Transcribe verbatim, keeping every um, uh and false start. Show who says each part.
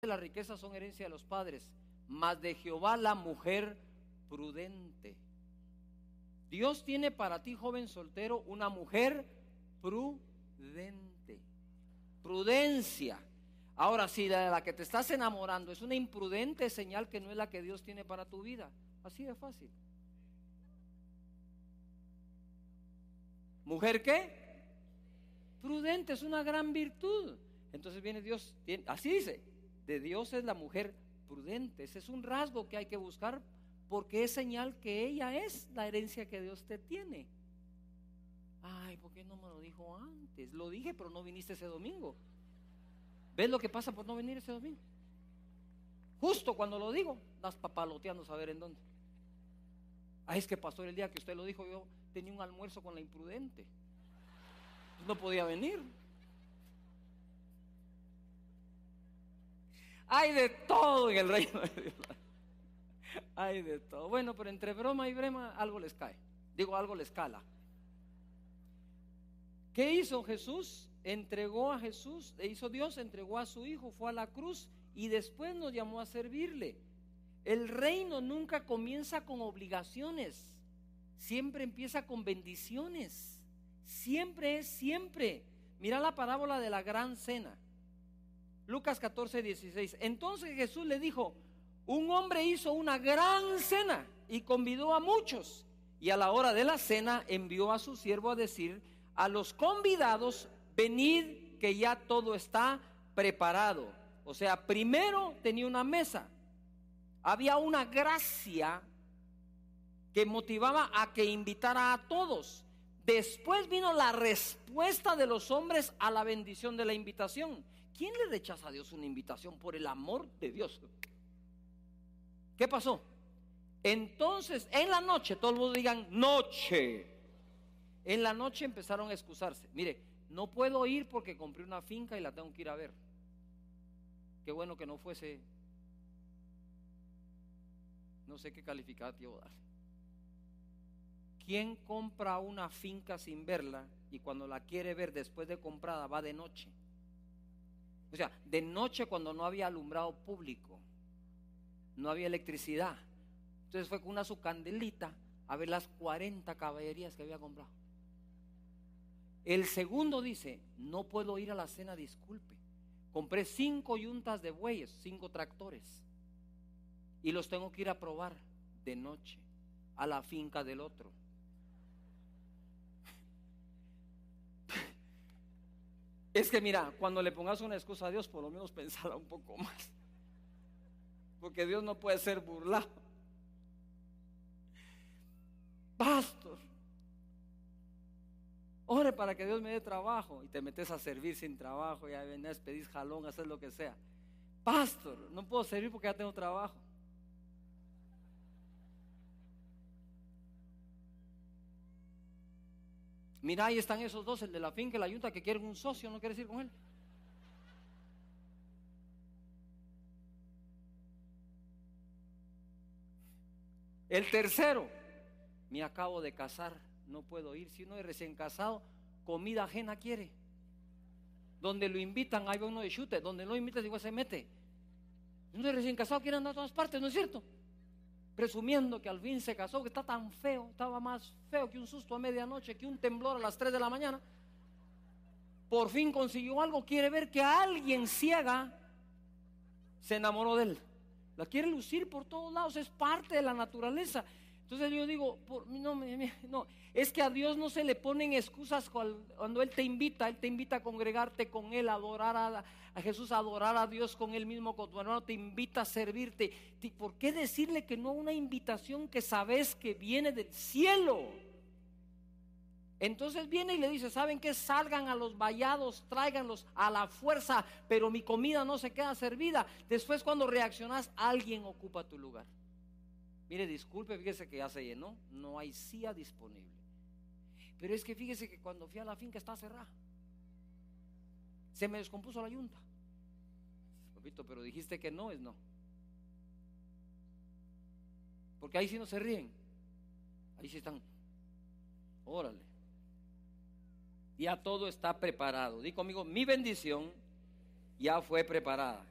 Speaker 1: las riquezas son herencia de los padres, mas de Jehová la mujer prudente. Dios tiene para ti, joven soltero, una mujer prudente. Prudencia. Ahora, si la, la que te estás enamorando es una imprudente, señal que no es la que Dios tiene para tu vida. Así de fácil. ¿Mujer qué? Prudente, es una gran virtud. Entonces viene Dios, tiene, así dice, de Dios es la mujer prudente. Ese es un rasgo que hay que buscar, porque es señal que ella es la herencia que Dios te tiene. Ay, ¿por qué no me lo dijo antes? Lo dije, pero no viniste ese domingo. ¿Ves lo que pasa por no venir ese domingo? Justo cuando lo digo, das papaloteando a saber en dónde. Ah, es que pastor, el día que usted lo dijo, yo tenía un almuerzo con la imprudente, pues no podía venir. Hay de todo en el reino de Dios. Hay de todo. Bueno, pero entre broma y broma algo les cae. Digo, algo les cala. ¿Qué hizo Jesús? Entregó a Jesús, e hizo Dios, entregó a su Hijo, fue a la cruz y después nos llamó a servirle. El reino nunca comienza con obligaciones, siempre empieza con bendiciones. Siempre es siempre. Mira la parábola de la gran cena. Lucas catorce, dieciséis. Entonces Jesús le dijo: un hombre hizo una gran cena y convidó a muchos, y a la hora de la cena envió a su siervo a decir a los convidados: venid, que ya todo está preparado. O sea, primero tenía una mesa, había una gracia que motivaba a que invitara a todos. Después vino la respuesta de los hombres a la bendición de la invitación. ¿Quién le rechaza a Dios una invitación, por el amor de Dios? ¿Qué pasó? Entonces, en la noche, todos los digan noche. En la noche empezaron a excusarse. Mire, no puedo ir porque compré una finca y la tengo que ir a ver. Qué bueno que no fuese, no sé qué calificativo dar. ¿Quién compra una finca sin verla y cuando la quiere ver después de comprada va de noche? O sea, de noche cuando no había alumbrado público, no había electricidad. Entonces fue con una su candelita a ver las cuarenta caballerías que había comprado. El segundo dice: no puedo ir a la cena, disculpe, compré cinco yuntas de bueyes, cinco tractores, y los tengo que ir a probar de noche a la finca del otro. Es que mira, cuando le pongas una excusa a Dios, por lo menos pensala un poco más, porque Dios no puede ser burlado. Pastor, ore para que Dios me dé trabajo, y te metes a servir sin trabajo, ya venís, pedís jalón, haces lo que sea. Pastor, no puedo servir porque ya tengo trabajo. Mira, ahí están esos dos, el de la finca y la yunta, que quieren un socio, no quieres ir con él. El tercero: me acabo de casar, no puedo ir. Si uno es recién casado, comida ajena quiere. Donde lo invitan, ahí va uno de chute. Donde no lo invitan, igual se mete. Uno es recién casado, quiere andar a todas partes, ¿no es cierto? Presumiendo que al fin se casó, que está tan feo, estaba más feo que un susto a medianoche, que un temblor a las tres de la mañana. Por fin consiguió algo, quiere ver que alguien ciega se enamoró de él. La quiere lucir por todos lados, es parte de la naturaleza. Entonces yo digo, por, no, no, es que a Dios no se le ponen excusas cuando Él te invita. Él te invita a congregarte con Él, a adorar a, a Jesús, a adorar a Dios con Él mismo, con tu hermano, te invita a servirte. ¿Por qué decirle que no a una invitación que sabes que viene del cielo? Entonces viene y le dice: ¿saben qué? Salgan a los vallados, tráiganlos a la fuerza, pero mi comida no se queda servida. Después, cuando reaccionas, alguien ocupa tu lugar. Mire, disculpe, fíjese que ya se llenó, no hay silla disponible. Pero es que fíjese que cuando fui a la finca está cerrada, se me descompuso la yunta. Papito, pero dijiste que no, es no. Porque ahí sí no se ríen, ahí sí están, órale. Ya todo está preparado. Di conmigo: mi bendición ya fue preparada.